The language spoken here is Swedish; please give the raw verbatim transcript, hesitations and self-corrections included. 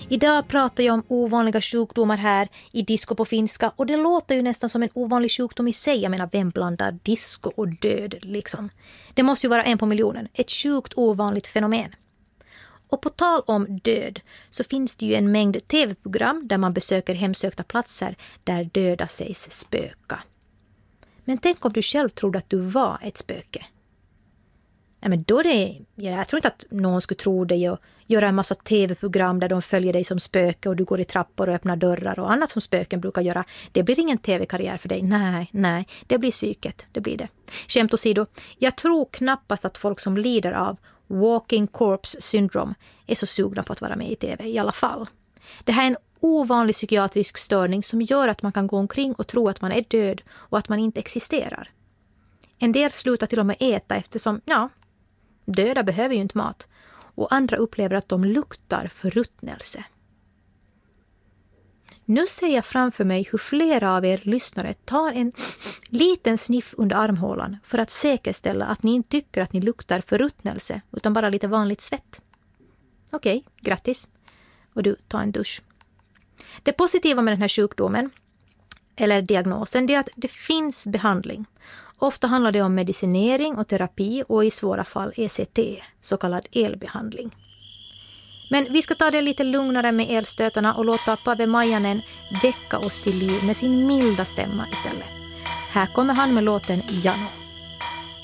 Idag pratar jag om ovanliga sjukdomar här i disco på finska, och det låter ju nästan som en ovanlig sjukdom i sig. Jag menar, vem blandar disco och död liksom? Det måste ju vara en på miljonen. Ett sjukt ovanligt fenomen. Och på tal om död så finns det ju en mängd tv-program där man besöker hemsökta platser där döda sägs spöka. Men tänk om du själv trodde att du var ett spöke. Ja, men då är det, ja, jag tror inte att någon skulle tro dig och göra en massa tv-program där de följer dig som spöke och du går i trappor och öppnar dörrar och annat som spöken brukar göra. Det blir ingen tv-karriär för dig. Nej, nej, det blir psyket. Det blir det. Skämt åsido, jag tror knappast att folk som lider av walking corpse syndrome är så sugna på att vara med i tv i alla fall. Det här är en ovanlig psykiatrisk störning som gör att man kan gå omkring och tro att man är död och att man inte existerar. En del slutar till och med äta eftersom, ja, döda behöver ju inte mat. Och andra upplever att de luktar förruttnelse. Nu ser jag framför mig hur flera av er lyssnare tar en liten sniff under armhålan för att säkerställa att ni inte tycker att ni luktar förruttnelse utan bara lite vanligt svett. Okej, grattis. Och du, tar en dusch. Det positiva med den här sjukdomen eller diagnosen är att det finns behandling. Ofta handlar det om medicinering och terapi och i svåra fall E C T, så kallad elbehandling. Men vi ska ta det lite lugnare med elstötarna och låta Pave Maijanen väcka oss till liv med sin milda stämma istället. Här kommer han med låten Jano.